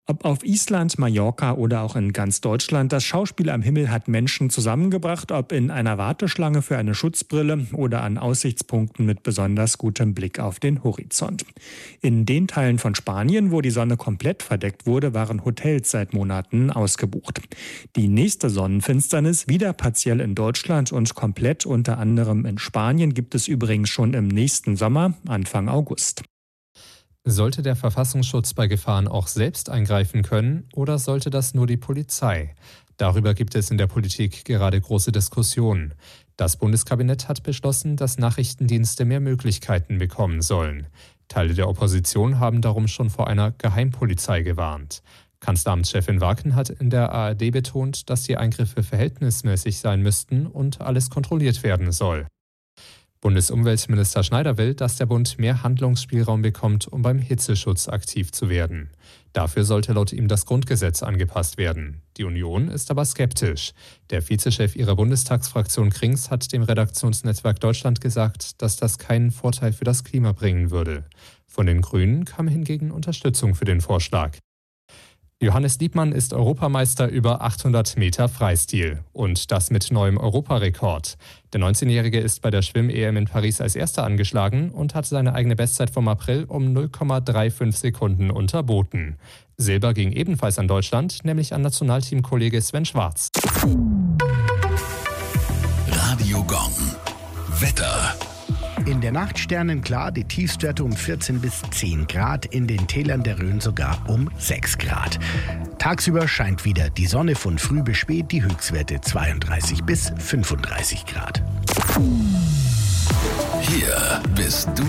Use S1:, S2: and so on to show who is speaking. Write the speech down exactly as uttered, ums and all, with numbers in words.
S1: Ob auf Island, Mallorca oder auch in ganz Deutschland, das Schauspiel am Himmel hat Menschen zusammengebracht, ob in einer Warteschlange für eine Schutzbrille oder an Aussichtspunkten mit besonders gutem Blick auf den Horizont. In den Teilen von Spanien, wo die Sonne komplett verdeckt wurde, waren Hotels seit Monaten ausgebucht. Die nächste Sonnenfinsternis, wieder partiell in Deutschland und komplett unter anderem in Spanien, gibt es übrigens schon im nächsten Sommer, Anfang August.
S2: Sollte der Verfassungsschutz bei Gefahren auch selbst eingreifen können oder sollte das nur die Polizei? Darüber gibt es in der Politik gerade große Diskussionen. Das Bundeskabinett hat beschlossen, dass Nachrichtendienste mehr Möglichkeiten bekommen sollen. Teile der Opposition haben darum schon vor einer Geheimpolizei gewarnt. Kanzleramtschefin Waken hat in der A R D betont, dass die Eingriffe verhältnismäßig sein müssten und alles kontrolliert werden soll. Bundesumweltminister Schneider will, dass der Bund mehr Handlungsspielraum bekommt, um beim Hitzeschutz aktiv zu werden. Dafür sollte laut ihm das Grundgesetz angepasst werden. Die Union ist aber skeptisch. Der Vizechef ihrer Bundestagsfraktion Krings hat dem Redaktionsnetzwerk Deutschland gesagt, dass das keinen Vorteil für das Klima bringen würde. Von den Grünen kam hingegen Unterstützung für den Vorschlag. Johannes Liebmann ist Europameister über achthundert Meter Freistil und das mit neuem Europarekord. Der neunzehnjährige ist bei der Schwimm-E M in Paris als Erster angeschlagen und hat seine eigene Bestzeit vom April um null Komma fünfunddreißig Sekunden unterboten. Silber ging ebenfalls an Deutschland, nämlich an Nationalteamkollege Sven Schwarz.
S3: Radio Gong. Wetter.
S4: In der Nacht sternenklar, die Tiefstwerte um vierzehn bis zehn Grad, in den Tälern der Rhön sogar um sechs Grad. Tagsüber scheint wieder die Sonne, von früh bis spät, die Höchstwerte zweiunddreißig bis fünfunddreißig Grad.
S3: Hier bist du